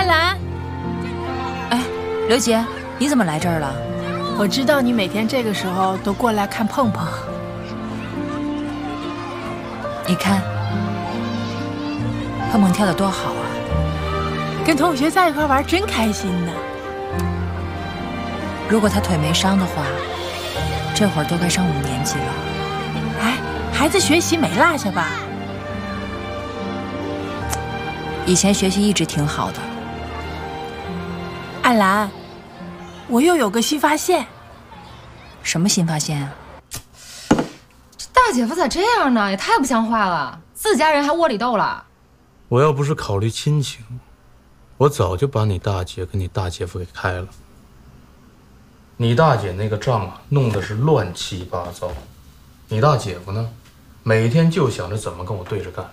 艾兰， 哎，刘姐，你怎么来这儿了？ 我知道你每天这个时候都过来看碰碰。 你看，碰碰跳得多好啊！ 跟同学在一块玩真开心呢。 如果他腿没伤的话，这会儿都该上5年级了。 哎，孩子学习没落下吧？ 以前学习一直挺好的。 艾兰，我又有个新发现。 什么新发现啊？ 这大姐夫咋这样呢？也太不像话了，自家人还窝里斗了。 我要不是考虑亲情，我早就把你大姐跟你大姐夫给开了。你大姐那个账啊，弄得是乱七八糟。你大姐夫呢，每天就想着怎么跟我对着干。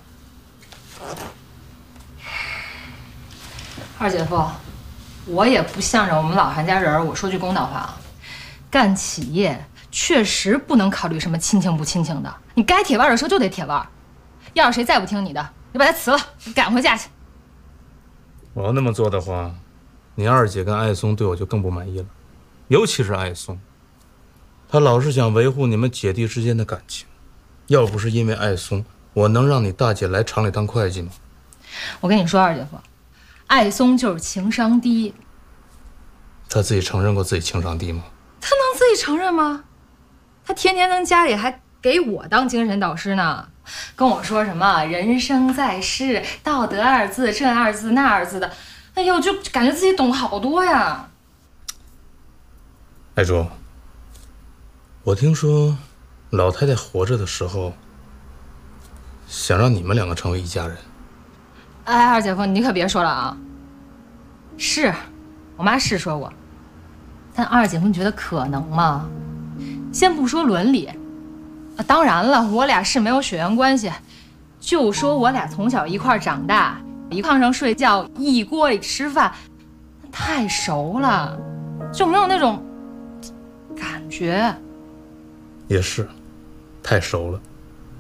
二姐夫，我也不向着我们老韩家人，我说句公道话啊，干企业确实不能考虑什么亲情不亲情的，你该铁腕的时候就得铁腕。要是谁再不听你的，你把他辞了，你赶回家去。 我要那么做的话，你二姐跟艾松对我就更不满意了，尤其是艾松，她老是想维护你们姐弟之间的感情。要不是因为艾松，我能让你大姐来厂里当会计吗？ 我跟你说，二姐夫，艾松就是情商低。 她自己承认过自己情商低吗？ 他能自己承认吗？他天天在家里还给我当精神导师呢，跟我说什么人生在世、道德2字、这2字那2字的，哎呦，就感觉自己懂好多呀。 艾珠，我听说老太太活着的时候想让你们2个成为一家人。 哎，二姐夫，你可别说了啊。是，我妈是说过，但二姐夫，你觉得可能吗？先不说伦理，当然了，我俩是没有血缘关系，就说我俩从小一块长大，一炕上睡觉，一锅里吃饭，太熟了，就没有那种感觉。 也是，太熟了。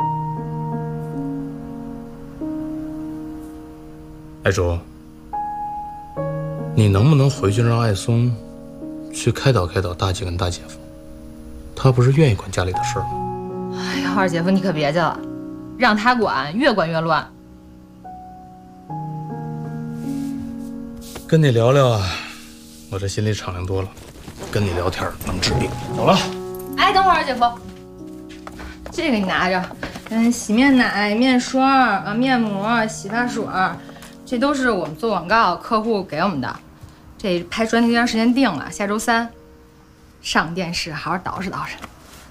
艾珠，你能不能回去让艾松去开导开导大姐跟大姐夫？他不是愿意管家里的事儿吗？ 哎呀，二姐夫，你可别去了，让他管，越管越乱。 跟你聊聊啊，我这心里敞亮多了。跟你聊天能治病。走了。 哎，等会儿，二姐夫，这个你拿着。洗面奶、面霜、面膜、洗发水，这都是我们做广告客户给我们的。这拍专题时间定了，下周3上电视，好好捯饬捯饬。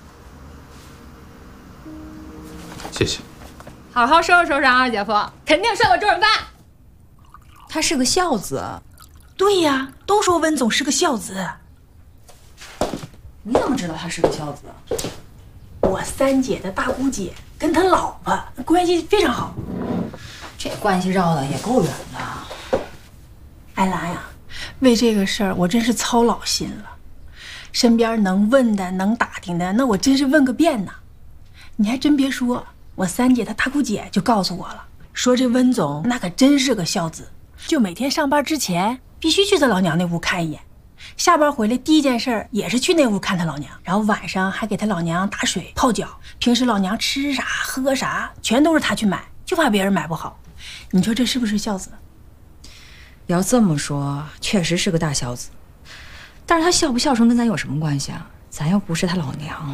谢谢。 好好收拾收拾啊，二姐夫，肯定剩我周润发。 他是个孝子。 对呀，都说温总是个孝子。 你怎么知道他是个孝子？ 我三姐的大姑姐跟他老婆关系非常好。 这关系绕的也够远的。 艾兰呀，为这个事儿我真是操老心了。身边能问的、能打听的，那我真是问个遍呐。你还真别说，我三姐她大姑姐就告诉我了，说这温总那可真是个孝子，就每天上班之前必须去他老娘那屋看一眼，下班回来第一件事也是去那屋看他老娘，然后晚上还给他老娘打水泡脚，平时老娘吃啥喝啥全都是他去买，就怕别人买不好。你说这是不是孝子？ 要这么说，确实是个大孝子。但是他孝不孝顺跟咱有什么关系啊？咱又不是他老娘。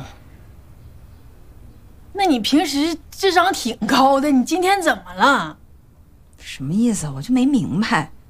那你平时智商挺高的，你今天怎么了？ 什么意思？我就没明白。